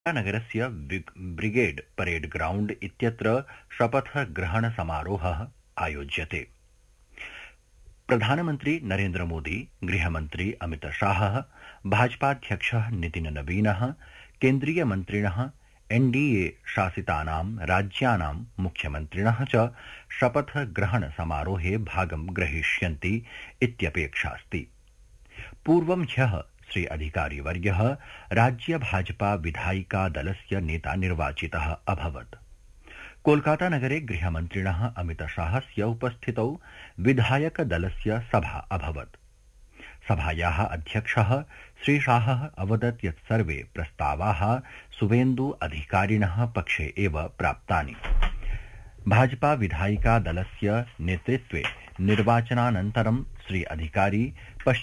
नगरस्य brigade parade ground इत्यत्र शपथ ग्रहण समारोहः आयोज्यते। प्रधानमन्त्री नरेन्द्र मोदी, गृहमन्त्री अमित शाहः, भाजपाध्यक्षः नितिन नवीनः, केन्द्रीय मन्त्रिणः, एनडीए शासितानां राज्यानां मुख्यमन्त्रिणः च शपथ ग्रहण समारोहे भागं ग्रहीष्यन्ति इत्यपेक्षास्ति। पूर्वं ह्यः श्री अधिकारीवर्यः राज्य भाजपा विधायिका दलस्य नेता निर्वाचितः अभवत्। कोलकाता नगरे गृहमन्त्रिणः अमित शाहस्य उपस्थितौ विधायक दलस्य सभा अभवत्। सभायाः अध्यक्षः श्री शाहः अवदत् यत् सर्वे प्रस्तावाः सुवेन्दु अधिकारिणः पक्षे एव प्राप्तानि। भाजपा विधायिका दलस्य नेतृत्वे निर्वाचनानन्तरं श्री अधिकारी